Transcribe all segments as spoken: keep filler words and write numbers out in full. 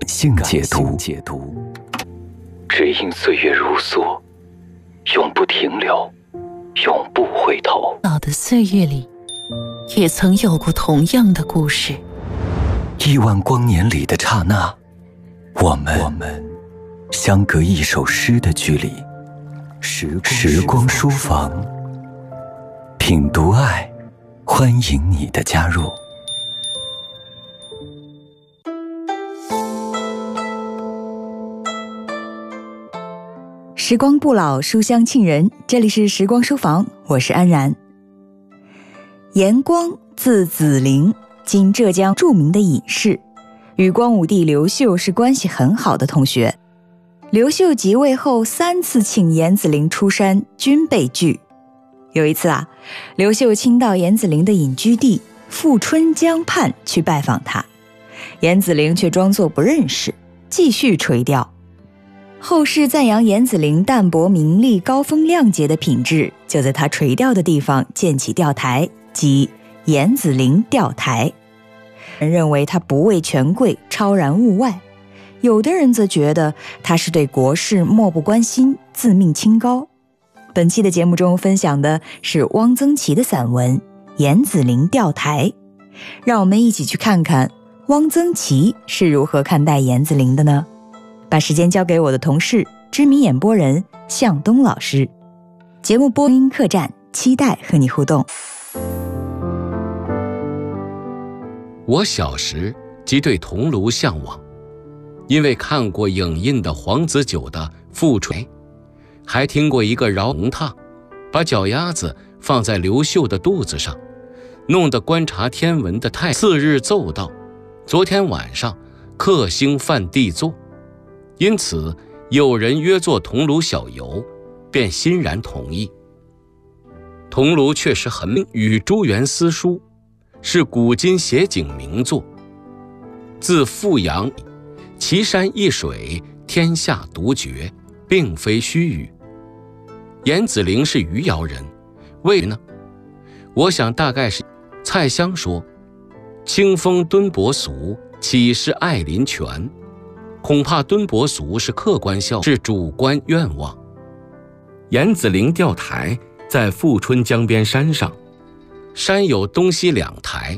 性解读，只因岁月如梭，永不停留，永不回头。 老的岁月里，也曾有过同样的故事。 亿万光年里的刹那，我们我们相隔一首诗的距离。时时光书房，品读爱，欢迎你的加入。 时光不老，书香沁人。这里是时光书房，我是安然。严光，字子陵，今浙江著名的隐士，与光武帝刘秀是关系很好的同学。刘秀即位后三次请严子陵出山，均被拒。有一次啊，刘秀亲到严子陵的隐居地富春江畔去拜访他，严子陵却装作不认识，继续垂钓。后世赞扬严子陵淡泊名利、高风亮节的品质，就在他垂钓的地方建起钓台，即严子陵钓台。人认为他不畏权贵，超然物外；有的人则觉得他是对国事漠不关心，自命清高。本期的节目中分享的是汪曾祺的散文《严子陵钓台》，让我们一起去看看汪曾祺是如何看待严子陵的呢？把时间交给我的同事，知名演播人向东老师。节目播音客栈，期待和你互动。 我小时即对桐庐向往，因为看过影印的黄子久的《富春》，还听过一个饶红榻，把脚丫子放在刘秀的肚子上，弄得观察天文的太次日奏道：昨天晚上克星犯地坐。因此有人约作桐庐小游，便欣然同意。桐庐确实很美，与朱元思书，是古今写景名作。自富阳，岐山一水，天下独绝，并非虚语。严子陵是余姚人，为呢？我想大概是蔡襄说：清风敦薄俗，岂是爱林泉？恐怕敦薄俗是客观效，是主观愿望。 严子陵钓台在富春江边山上， 山有东西两台，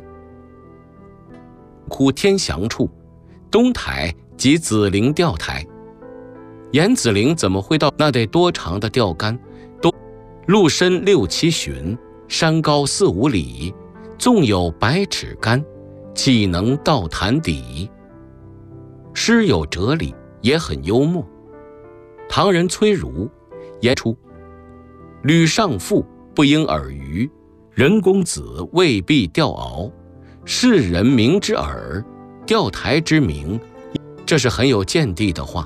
呼天祥处，东台即子陵钓台。严子陵怎么会到？那得多长的钓竿？都路深六七旬，山高四五里，纵有百尺竿，岂能到潭底？诗有哲理，也很幽默。唐人崔儒言出：吕尚父不应耳鱼，人公子未必钓鳌。世人明之耳，钓台之名，这是很有见地的话。